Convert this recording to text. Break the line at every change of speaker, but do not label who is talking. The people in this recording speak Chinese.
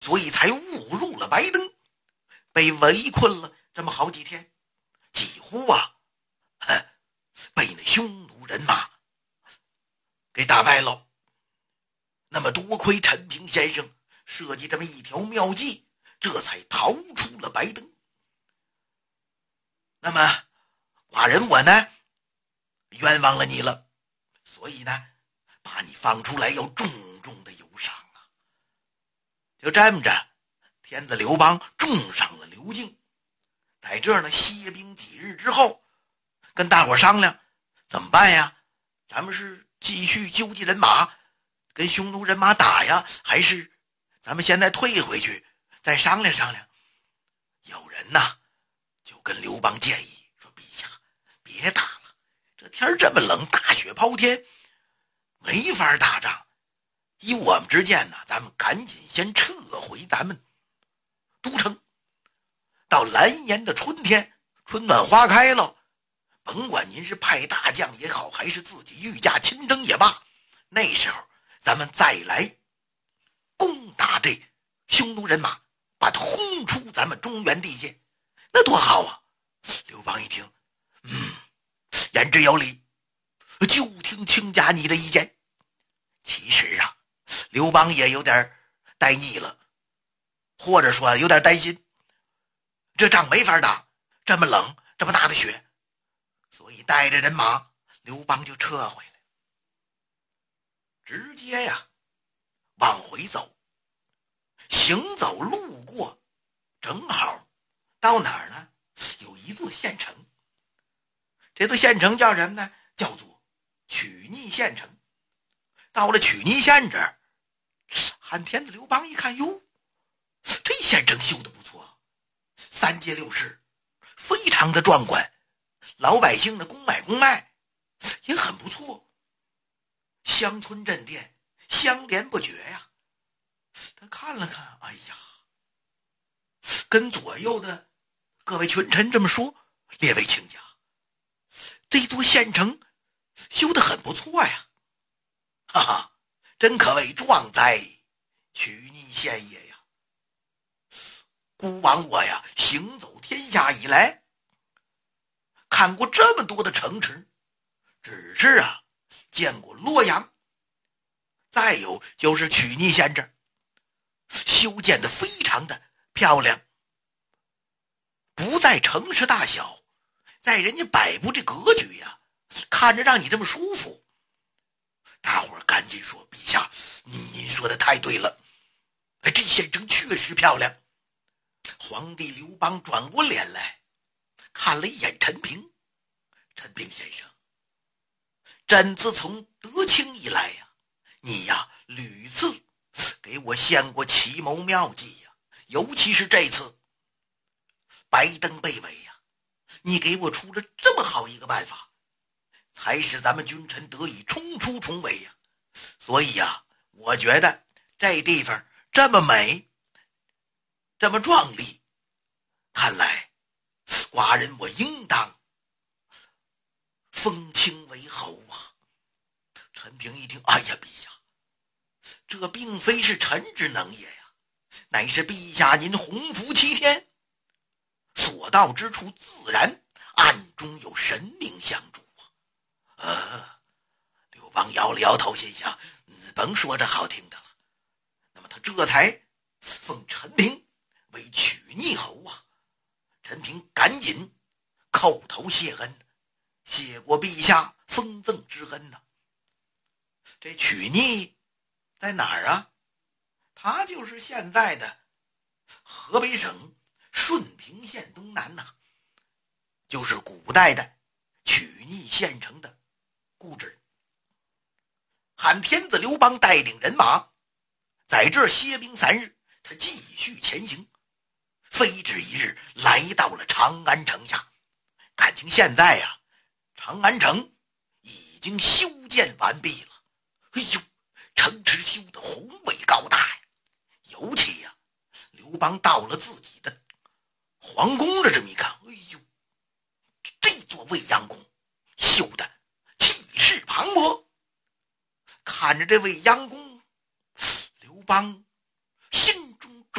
所以才误入了白登，被围困了这么好几天，几乎被那匈奴人马给打败了。那么多亏陈平先生设计这么一条妙计，这才逃出了白登。那么寡人我呢，冤枉了你了，所以呢，把你放出来要重重的有赏啊。就这么着，天子刘邦重赏了刘敬，在这儿呢歇兵几日之后，跟大伙商量怎么办呀？咱们是继续纠集人马跟匈奴人马打呀，还是咱们现在退回去再商量商量？有人呐就跟刘邦建议说，陛下别打了，这天这么冷，大雪抛天，没法打仗。以我们之见呢，咱们赶紧先撤回咱们都城，到蓝颜的春天，春暖花开了，甭管您是派大将也好，还是自己御驾亲征也罢，那时候咱们再来攻打这匈奴人马，把他轰出咱们中原地界，那多好啊！刘邦一听，言之有理，就听卿家你的意见。其实啊，刘邦也有点呆腻了，或者说有点担心，这仗没法打，这么冷，这么大的雪，所以带着人马，刘邦就撤回来，直接往回走。行走路过，正好到哪儿呢？有一座县城，这座县城叫什么呢？叫做曲逆县城。到了曲逆县这儿，汉天子刘邦一看，哟，这县城修得不错，三街六市非常的壮观，老百姓的公买公卖也很不错，乡村镇店相连不绝呀。他看了看，哎呀，跟左右的各位群臣这么说，列位卿家，这座县城修得很不错呀，哈哈，真可谓壮哉曲逆县也呀！孤王我行走天下以来，看过这么多的城池，只是见过洛阳，再有就是曲逆县这儿修建的非常的漂亮，不在城市大小，在人家摆布这格局看着让你这么舒服。大伙儿赶紧说，陛下您说的太对了，这县城确实漂亮。皇帝刘邦转过脸来看了一眼陈平，陈平先生，朕自从得卿以来你屡次给我献过奇谋妙计尤其是这次白登被围你给我出了这么好一个办法，才使咱们君臣得以冲出重围所以我觉得这地方这么美，这么壮丽，看来寡人我应当封卿为侯陈平一听，哎呀，陛下，这并非是臣之能也乃是陛下您洪福齐天，所到之处自然暗中有神明相助刘邦摇了摇头，心想甭说这好听的了。那么他这才封陈平为曲逆侯陈平赶紧叩头谢恩，谢过陛下封赠之恩这曲逆在哪儿他就是现在的河北省顺平县东南就是古代的曲逆县城的故址。汉天子刘邦带领人马在这歇兵3日，他继续前行，非止一日来到了长安城下。感情现在长安城已经修建完毕了，哎呦，城池修得宏伟高大尤其刘邦到了自己的皇宫了，这么一看，哎呦，这座未央宫修得气势磅礴。看着这未央宫，刘邦